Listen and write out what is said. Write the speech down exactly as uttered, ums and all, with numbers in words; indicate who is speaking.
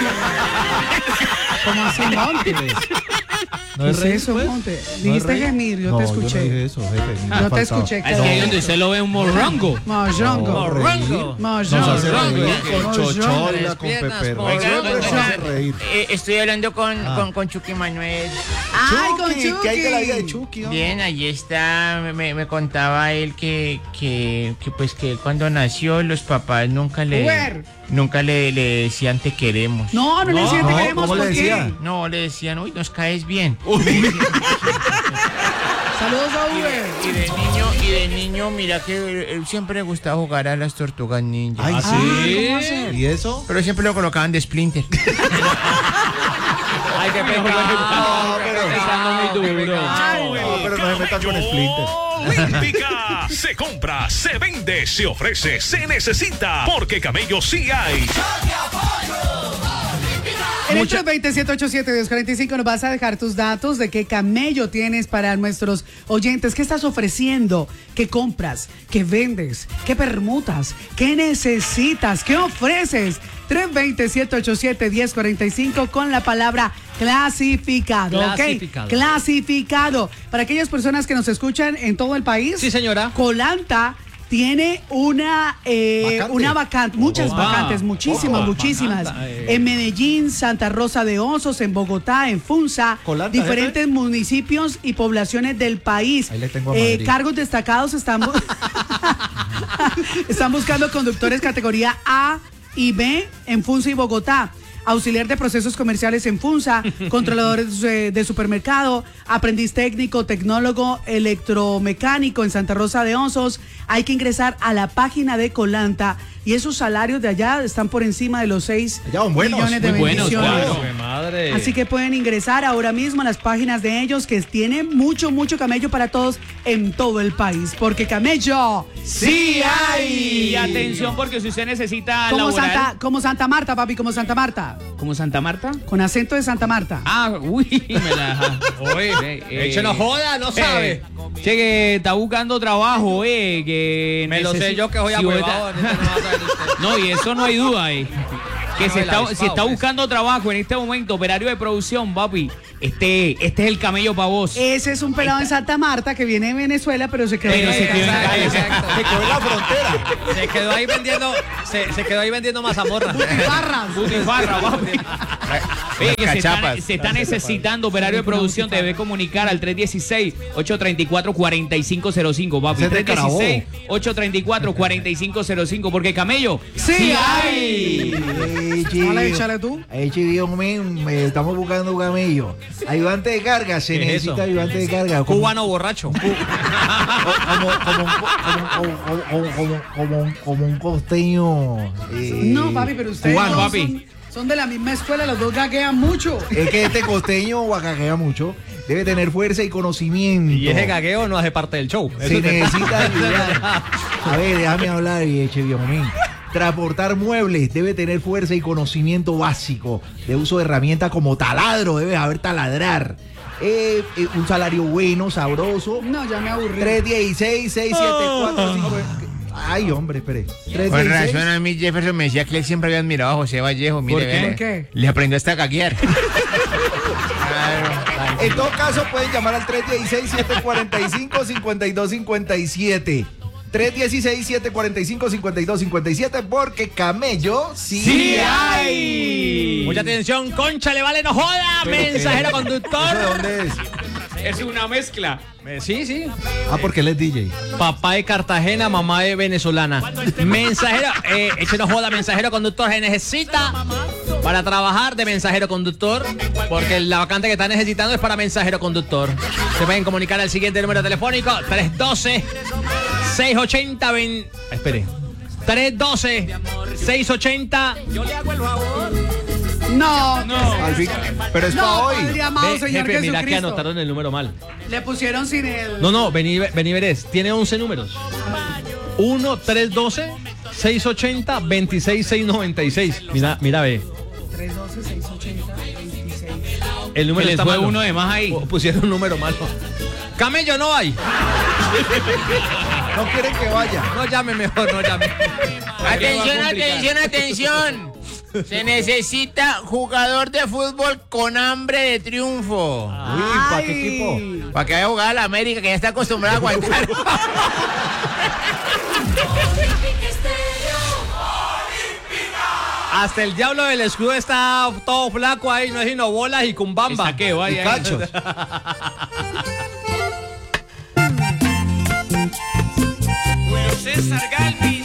Speaker 1: ¿Cómo así, Monte?
Speaker 2: No
Speaker 1: ¿Qué
Speaker 2: es
Speaker 1: es
Speaker 2: reír,
Speaker 1: eso,
Speaker 2: pues?
Speaker 1: Monte?
Speaker 2: ¿No
Speaker 1: Dijiste
Speaker 2: es reír?
Speaker 1: gemir, yo
Speaker 2: No,
Speaker 1: te
Speaker 2: yo no
Speaker 1: escuché.
Speaker 2: dije eso, jefe. ni me
Speaker 1: Yo te
Speaker 2: faltaba.
Speaker 1: escuché.
Speaker 3: Es que ahí donde usted lo ve un morrongo.
Speaker 1: Mojongo.
Speaker 3: Morrongo.
Speaker 2: Nos hace
Speaker 1: Mojongo.
Speaker 2: reír con
Speaker 1: Mojongo.
Speaker 2: chochola, con
Speaker 3: piernas,
Speaker 2: Pepe
Speaker 3: por-
Speaker 2: Rex. Siempre nos
Speaker 3: Oiga,
Speaker 2: hace reír.
Speaker 4: Eh, estoy hablando con,
Speaker 2: Ah.
Speaker 4: con, con Chucky Manuel.
Speaker 1: Ay, con
Speaker 2: Chucky, ¿qué hay de la vida de
Speaker 1: Chucky.
Speaker 2: Chucky? hombre?
Speaker 4: Bien, ahí está. Me, me contaba él que, que, que pues que cuando nació los papás nunca le
Speaker 1: Uber.
Speaker 4: nunca le, le decían te queremos.
Speaker 1: No, no le
Speaker 2: No,
Speaker 1: decían te
Speaker 2: no,
Speaker 1: queremos,
Speaker 2: ¿cómo le
Speaker 1: ¿por qué?
Speaker 2: decían?
Speaker 4: No, le decían, uy, nos caes bien.
Speaker 1: Saludos a
Speaker 4: Y de,
Speaker 1: Uber.
Speaker 4: y de niño, y de niño, mira que él siempre le gustaba jugar a las tortugas ninja.
Speaker 2: Ay,
Speaker 3: ¿Ah,
Speaker 2: sí.
Speaker 3: sí?
Speaker 2: ¿Y eso?
Speaker 4: Pero siempre lo colocaban de Splinter.
Speaker 3: Ay, qué pecado.
Speaker 2: No, pero-
Speaker 3: Pensando muy duro.
Speaker 2: No, pero no se meta con Splinter.
Speaker 5: Olímpica. Se compra, se vende, se ofrece, se necesita. Porque Camello sí hay.
Speaker 1: En el tres veinte, siete ocho siete, dos cuatro cinco nos vas a dejar tus datos de qué camello tienes para nuestros oyentes. ¿Qué estás ofreciendo? ¿Qué compras? ¿Qué vendes? ¿Qué permutas? ¿Qué necesitas? ¿Qué ofreces? tres veinte, siete ocho siete, uno cero cuatro cinco con la palabra clasificado. ¿Ok?
Speaker 3: Clasificado.
Speaker 1: Clasificado. Para aquellas personas que nos escuchan en todo el país.
Speaker 3: Sí, señora.
Speaker 1: Colanta tiene una eh,
Speaker 2: ¿Vacante?
Speaker 1: una vacante, muchas
Speaker 3: Opa.
Speaker 1: vacantes, muchísimas,
Speaker 3: Opa.
Speaker 1: muchísimas.
Speaker 3: Vacanta, eh.
Speaker 1: En Medellín, Santa Rosa de Osos, en Bogotá, en Funza,
Speaker 2: Colanta,
Speaker 1: diferentes municipios y poblaciones del país.
Speaker 2: Ahí le tengo a
Speaker 1: Eh,
Speaker 2: Madrid.
Speaker 1: cargos destacados están, bu- están buscando conductores categoría A y B en Funza y Bogotá. Auxiliar de procesos comerciales en Funza, controladores de, de supermercado, aprendiz técnico, tecnólogo, electromecánico en Santa Rosa de Osos. Hay que ingresar a la página de Colanta y esos salarios de allá están por encima de los seis
Speaker 2: Allá son buenos,
Speaker 1: millones de
Speaker 3: Muy buenos,
Speaker 1: bendiciones.
Speaker 3: claro. Madre.
Speaker 1: Así que pueden ingresar ahora mismo a las páginas de ellos que tienen mucho, mucho camello para todos en todo el país. Porque camello sí hay.
Speaker 3: Y atención, porque si usted necesita
Speaker 1: Como
Speaker 3: laborar...
Speaker 1: Santa, como Santa Marta, papi, como Santa Marta.
Speaker 3: ¿Como Santa Marta?
Speaker 1: Con acento de Santa Marta.
Speaker 3: Ah, uy, me la deja. Oye,
Speaker 6: Eche, no joda, no sabe.
Speaker 3: Che, que está buscando trabajo, eh, que
Speaker 6: Me lo sé
Speaker 3: necesi-
Speaker 6: yo que voy a
Speaker 3: si
Speaker 6: huevado.
Speaker 3: ahorita-
Speaker 6: ahorita no va a saber usted.
Speaker 3: No, y eso no hay duda, eh. Que
Speaker 6: No,
Speaker 3: si
Speaker 6: el
Speaker 3: está,
Speaker 6: avispado,
Speaker 3: si está
Speaker 6: pues.
Speaker 3: buscando trabajo en este momento, operario de producción, papi, este, este es el camello para vos.
Speaker 1: Ese es un pelado en Santa Marta que viene de Venezuela, pero se quedó
Speaker 3: Pero
Speaker 1: en
Speaker 3: se quedó en
Speaker 1: Casa.
Speaker 3: Cali.
Speaker 6: Exacto.
Speaker 2: Se quedó en la frontera.
Speaker 6: Se quedó ahí vendiendo, se, se quedó ahí vendiendo mazamorra.
Speaker 1: Butifarras.
Speaker 3: Butifarra, papi. Oye, que se está,
Speaker 4: cachapas.
Speaker 3: se está necesitando operario de producción, te debe comunicar al tres uno seis, ocho tres cuatro, cuatro cinco cero cinco, papi.
Speaker 2: Ese es de
Speaker 3: tres uno seis,
Speaker 2: Carabobo.
Speaker 3: ocho tres cuatro, cuatro cinco cero cinco, porque camello
Speaker 1: Sí
Speaker 3: hay.
Speaker 1: Dale, échale tú.
Speaker 2: Ay, Dios mío, me- estamos buscando un camello. Ayudante de carga, se
Speaker 6: ¿Qué es
Speaker 2: necesita
Speaker 6: eso?
Speaker 2: ayudante de carga. Como-
Speaker 6: Cubano borracho.
Speaker 2: como, como, como, como, como, como, como un- como un costeño. eh,
Speaker 1: No, papi, pero ustedes
Speaker 3: cubano,
Speaker 1: no
Speaker 3: papi.
Speaker 1: Son, son de la misma escuela, los dos gaguean mucho.
Speaker 2: Es que este costeño guacaquea mucho. Debe tener fuerza y conocimiento.
Speaker 6: Y ese gagueo no hace parte del show.
Speaker 2: Se
Speaker 6: Eso es verdad.
Speaker 2: necesita ayudar. A ver, déjame hablar, vieche viejo mío. Transportar muebles debe tener fuerza y conocimiento básico de uso de herramientas como taladro, debe saber taladrar. Eh, eh, un salario bueno, sabroso.
Speaker 1: No, ya me aburrí.
Speaker 2: tres uno seis, seis siete cuatro, cinco. Ay, hombre, espere. tres
Speaker 4: Con
Speaker 2: uno seis.
Speaker 4: razón a mí Jefferson me decía que él siempre había admirado a José Vallejo. Mire,
Speaker 3: ¿Por qué?
Speaker 4: ve,
Speaker 1: ¿Por qué?
Speaker 4: Le aprendió hasta a caguear.
Speaker 2: En todo caso, pueden llamar al tres uno seis, siete cuatro cinco, cinco dos cinco siete. tres uno seis, siete cuatro cinco, cinco dos cinco siete porque camello sí,
Speaker 3: ¡Sí hay!
Speaker 6: Mucha atención, concha, le vale, no joda,
Speaker 2: ¿Pero qué?
Speaker 6: mensajero
Speaker 2: ¿Eso de
Speaker 6: conductor.
Speaker 2: dónde es?
Speaker 3: Es una mezcla.
Speaker 6: Eh, Sí, sí.
Speaker 2: Ah, porque él es D J.
Speaker 6: Papá de Cartagena, mamá de venezolana. Mensajero, eh, eche no joda, mensajero conductor se necesita para trabajar de mensajero conductor, porque la vacante que está necesitando es para mensajero conductor. Se pueden comunicar al siguiente número telefónico, tres uno dos, seis ocho cero, veinte... Espere. tres uno dos, seis ocho cero...
Speaker 1: No,
Speaker 3: No.
Speaker 2: Al fin, pero es para
Speaker 1: no,
Speaker 2: hoy.
Speaker 1: Padre amado,
Speaker 6: Ve,
Speaker 1: Señor
Speaker 6: jefe, mira que
Speaker 1: Jesucristo.
Speaker 6: anotaron el número mal.
Speaker 1: Le pusieron sin el...
Speaker 6: No, no, vení, vení, verés. Tiene once números. uno, tres, doce, seis ochenta, veintiséis, seis noventa y seis. Mira, mira, ve.
Speaker 1: tres doce, seis ochenta, veintiséis.
Speaker 6: El número
Speaker 3: Les
Speaker 6: está
Speaker 3: fue
Speaker 6: malo.
Speaker 3: uno de más ahí.
Speaker 6: Pu- Pusieron un número malo. Camello no hay.
Speaker 2: No quieren que vaya.
Speaker 6: No llame mejor, no llame.
Speaker 4: Atención, atención, atención. Se necesita jugador de fútbol con hambre de triunfo.
Speaker 2: Uy, ¿para qué equipo?
Speaker 4: Para que vaya a jugar a la América, que ya está acostumbrada a aguantar.
Speaker 6: Hasta el diablo del escudo está todo flaco ahí, no es sino bolas y cumbamba.
Speaker 3: Está que vaya.
Speaker 2: Y cachos.
Speaker 4: Julio César Galvis.